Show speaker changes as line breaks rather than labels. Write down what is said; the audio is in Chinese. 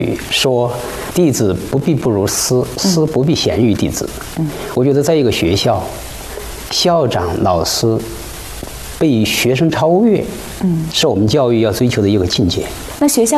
说弟子不必不如师，师不必贤于弟子。我觉得在一个学校，校长、老师被学生超越，是我们教育要追求的一个境界。
那学校